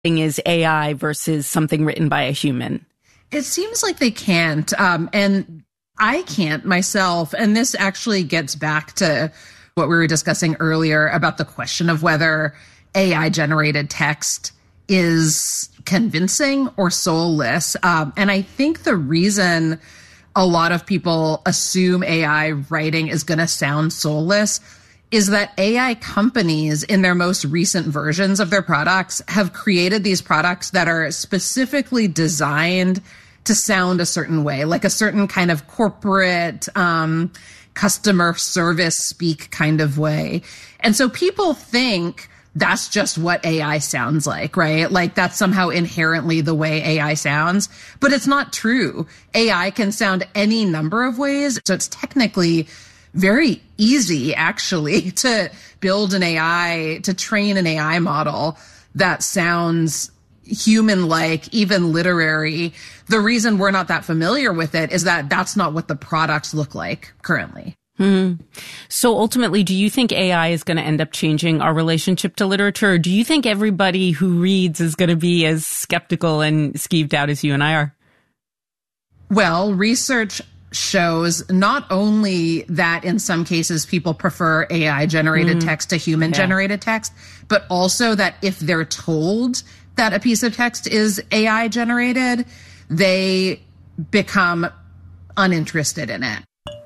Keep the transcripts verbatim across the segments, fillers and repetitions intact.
is A I versus something written by a human? It seems like they can't. Um, and I can't myself. And this actually gets back to what we were discussing earlier about the question of whether A I generated text is convincing or soulless. Um, and I think the reason a lot of people assume A I writing is going to sound soulless is that A I companies in their most recent versions of their products have created these products that are specifically designed to sound a certain way, like a certain kind of corporate, um, customer service speak kind of way. And so people think that's just what A I sounds like, right? Like that's somehow inherently the way A I sounds, but it's not true. A I can sound any number of ways. So it's technically very easy, actually, to build an A I, to train an A I model that sounds human-like, even literary. The reason we're not that familiar with it is that that's not what the products look like currently. Hmm. So ultimately, do you think A I is going to end up changing our relationship to literature? Or do you think everybody who reads is going to be as skeptical and skeeved out as you and I are? Well, research shows not only that in some cases people prefer A I-generated mm. text to human-generated yeah. text, but also that if they're told that a piece of text is A I-generated, they become uninterested in it.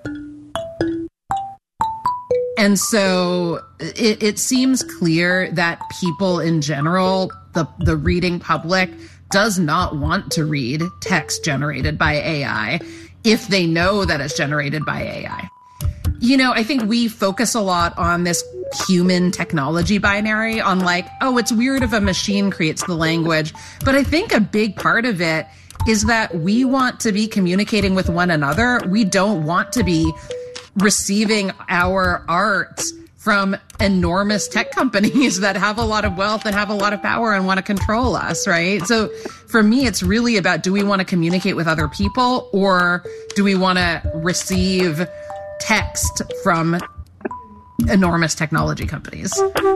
And so it, it seems clear that people in general, the, the reading public, does not want to read text generated by A I if they know that it's generated by A I. You know, I think we focus a lot on this human technology binary, on like, oh, it's weird if a machine creates the language. But I think a big part of it is that we want to be communicating with one another. We don't want to be receiving our art from enormous tech companies that have a lot of wealth and have a lot of power and want to control us, right? So for me, it's really about, do we want to communicate with other people, or do we want to receive text from enormous technology companies?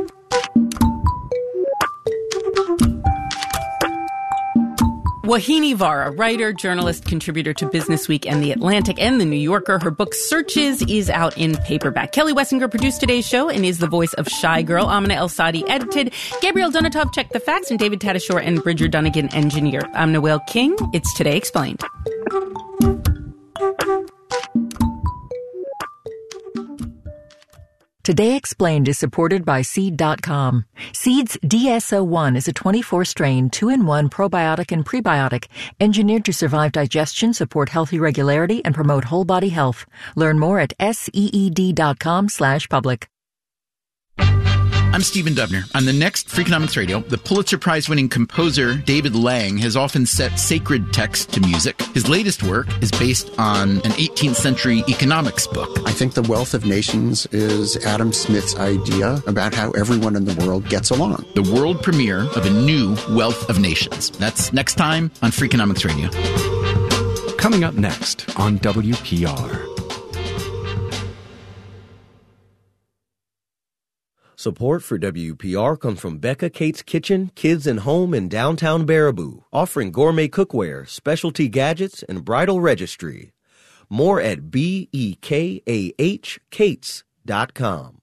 Wahini Vara, writer, journalist, contributor to Business Week and The Atlantic and The New Yorker. Her book Searches is out in paperback. Kelly Wessinger produced today's show and is the voice of Shy Girl. Amina El-Sadi edited. Gabrielle Donatov checked the facts, and David Tatasciore and Bridger Dunnigan engineered. I'm Noelle King. It's Today Explained. Today Explained is supported by Seed dot com. Seed's D S O one is a twenty-four strain, two in one probiotic and prebiotic, engineered to survive digestion, support healthy regularity, and promote whole body health. Learn more at seed dot com slash public. I'm Stephen Dubner. On the next Freakonomics Radio, the Pulitzer Prize-winning composer David Lang has often set sacred text to music. His latest work is based on an eighteenth century economics book. I think The Wealth of Nations is Adam Smith's idea about how everyone in the world gets along. The world premiere of a new Wealth of Nations. That's next time on Freakonomics Radio. Coming up next on W P R. Support for W P R comes from Becca Kate's Kitchen, Kids and Home in downtown Baraboo, offering gourmet cookware, specialty gadgets, and bridal registry. More at B E K A H Kates dot com.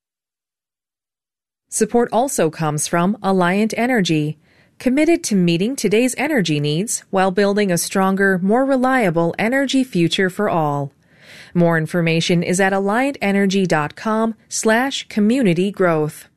Support also comes from Alliant Energy, committed to meeting today's energy needs while building a stronger, more reliable energy future for all. More information is at alliantenergy.com slash community growth.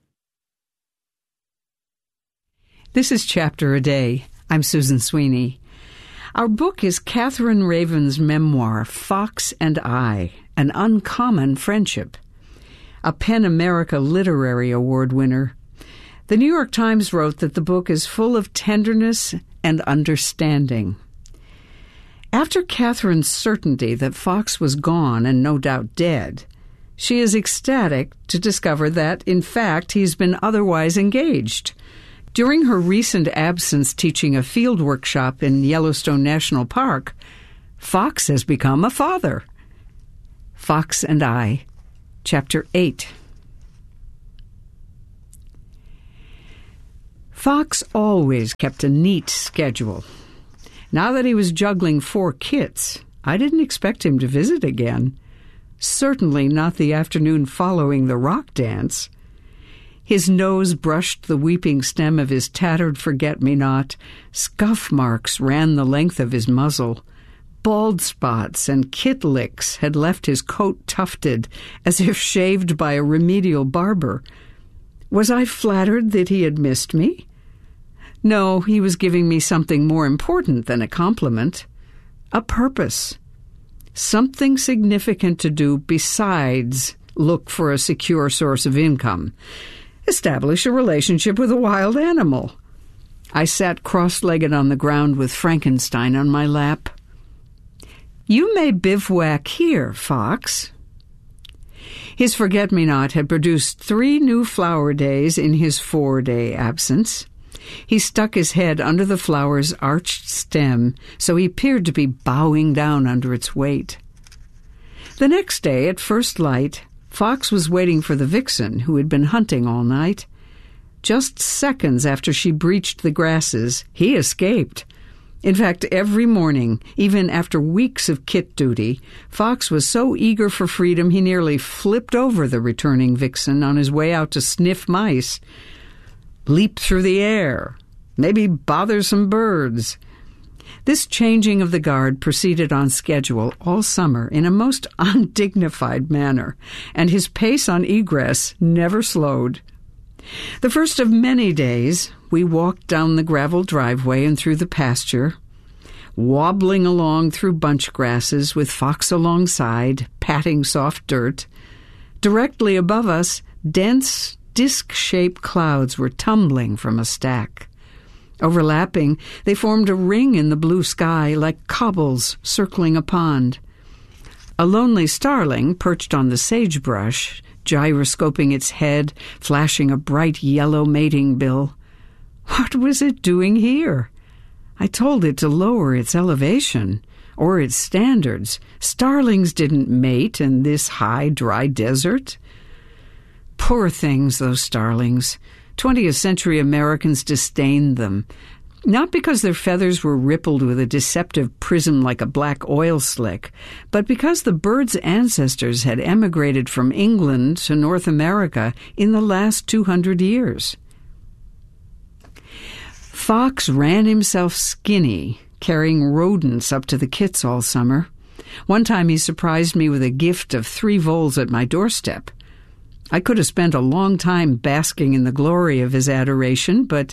This is Chapter a Day. I'm Susan Sweeney. Our book is Catherine Raven's memoir, Fox and I, An Uncommon Friendship, a PEN America Literary Award winner. The New York Times wrote that the book is full of tenderness and understanding. After Catherine's certainty that Fox was gone and no doubt dead, she is ecstatic to discover that, in fact, he's been otherwise engaged. During her recent absence teaching a field workshop in Yellowstone National Park, Fox has become a father. Fox and I, Chapter eight. Fox always kept a neat schedule. Now that he was juggling four kits, I didn't expect him to visit again. Certainly not the afternoon following the rock dance. His nose brushed the weeping stem of his tattered forget-me-not. Scuff marks ran the length of his muzzle. Bald spots and kit licks had left his coat tufted, as if shaved by a remedial barber. Was I flattered that he had missed me? No, he was giving me something more important than a compliment. A purpose. Something significant to do besides look for a secure source of income. Establish a relationship with a wild animal. I sat cross-legged on the ground with Frankenstein on my lap. You may bivouac here, Fox. His forget-me-not had produced three new flower days in his four-day absence. He stuck his head under the flower's arched stem, so he appeared to be bowing down under its weight. The next day, at first light, Fox was waiting for the vixen, who had been hunting all night. Just seconds after she breached the grasses, he escaped. In fact, every morning, even after weeks of kit duty, Fox was so eager for freedom he nearly flipped over the returning vixen on his way out to sniff mice. Leap through the air, maybe bother some birds. This changing of the guard proceeded on schedule all summer in a most undignified manner, and his pace on egress never slowed. The first of many days, we walked down the gravel driveway and through the pasture, wobbling along through bunch grasses with Fox alongside, patting soft dirt. Directly above us, dense, disc-shaped clouds were tumbling from a stack. Overlapping, they formed a ring in the blue sky like cobbles circling a pond. A lonely starling perched on the sagebrush, gyroscoping its head, flashing a bright yellow mating bill. What was it doing here? I told it to lower its elevation, or its standards. Starlings didn't mate in this high, dry desert. Poor things, those starlings. twentieth century Americans disdained them, not because their feathers were rippled with a deceptive prism like a black oil slick, but because the bird's ancestors had emigrated from England to North America in the last two hundred years. Fox ran himself skinny, carrying rodents up to the kits all summer. One time he surprised me with a gift of three voles at my doorstep. I could have spent a long time basking in the glory of his adoration, but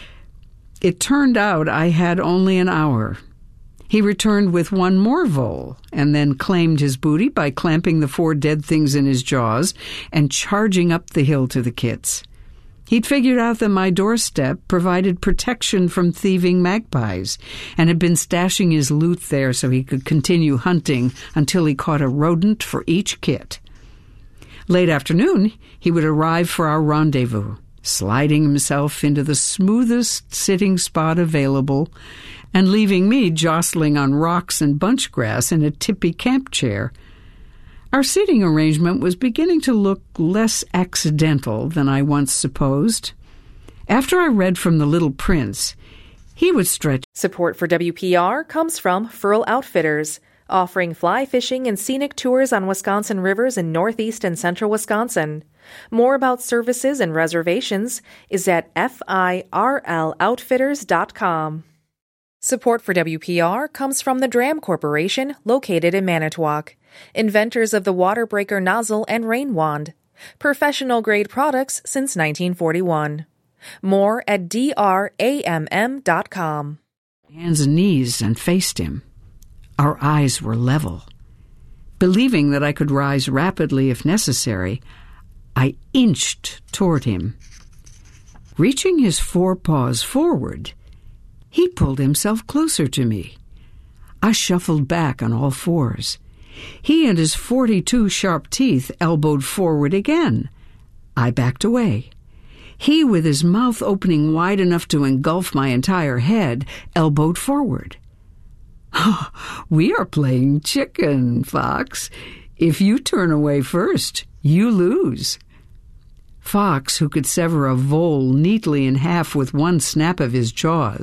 it turned out I had only an hour. He returned with one more vole, and then claimed his booty by clamping the four dead things in his jaws and charging up the hill to the kits. He'd figured out that my doorstep provided protection from thieving magpies, and had been stashing his loot there so he could continue hunting until he caught a rodent for each kit. Late afternoon, he would arrive for our rendezvous, sliding himself into the smoothest sitting spot available and leaving me jostling on rocks and bunch grass in a tippy camp chair. Our seating arrangement was beginning to look less accidental than I once supposed. After I read from The Little Prince, he would stretch. Support for W P R comes from Furl Outfitters, offering fly fishing and scenic tours on Wisconsin rivers in northeast and central Wisconsin. More about services and reservations is at F I R L outfitters dot com. Support for W P R comes from the Dram Corporation, located in Manitowoc, inventors of the water breaker nozzle and rain wand. Professional-grade products since nineteen forty-one. More at D R A M M dot com. Hands and knees and faced him. Our eyes were level. Believing that I could rise rapidly if necessary, I inched toward him. Reaching his forepaws forward, he pulled himself closer to me. I shuffled back on all fours. He and his forty-two sharp teeth elbowed forward again. I backed away. He, with his mouth opening wide enough to engulf my entire head, elbowed forward. Oh, we are playing chicken, Fox. If you turn away first, you lose. Fox, who could sever a vole neatly in half with one snap of his jaws,